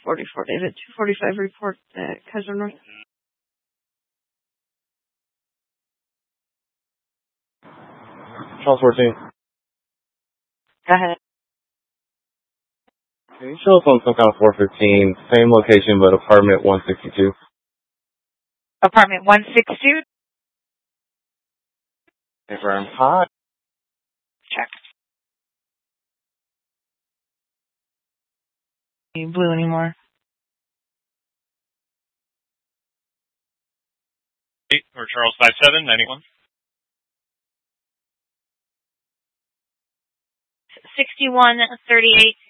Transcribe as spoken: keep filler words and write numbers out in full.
forty-four, David. two forty-five report at Kaiser North. Charles fourteen. Go ahead. Can you show us on some kind of four fifteen, same location but apartment one sixty-two? Apartment one sixty-two? Confirm. Hi. Check. You blue anymore? Eight or Charles five seven ninety-one. sixty-one thirty-eight